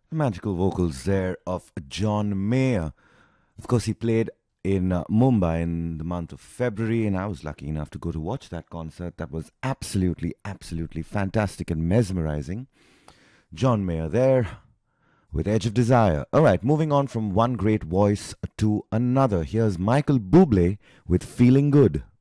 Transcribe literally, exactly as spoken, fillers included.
Magical vocals there of John Mayer. Of course, he played in uh, Mumbai in the month of February, and I was lucky enough to go to watch that concert. That was absolutely, absolutely fantastic and mesmerizing. John Mayer there with Edge of Desire. All right, moving on from one great voice to another. Here's Michael Bublé with Feeling Good.